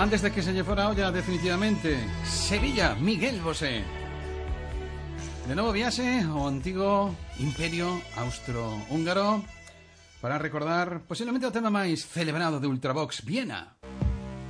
Antes de que se lle fora a olla definitivamente, Sevilla, Miguel Bosé. De novo viaxe ao antigo Imperio Austrohúngaro para recordar posiblemente o tema máis celebrado de Ultravox, Viena.